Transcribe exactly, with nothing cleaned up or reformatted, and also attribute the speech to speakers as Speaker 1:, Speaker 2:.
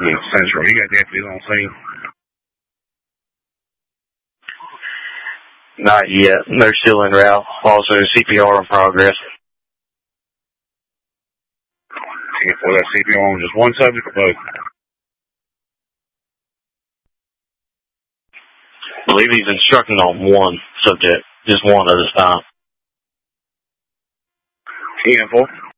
Speaker 1: Yeah, Central. You got deputies on scene?
Speaker 2: Not yet. They're still en route. Also, C P R in progress.
Speaker 1: Yeah, well, that C P R on just one subject or both?
Speaker 2: I believe he's instructing on one subject, just one at a time.
Speaker 1: ten four.